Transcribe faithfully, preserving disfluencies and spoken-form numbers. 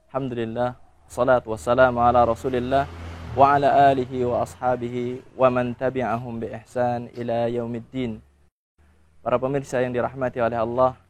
Alhamdulillah, salatu wassalamu ala Rasulillah wa ala alihi wa ashabihi wa man tabi'ahum bi ihsan ila yaumiddin. Para pemirsa yang dirahmati oleh Allah,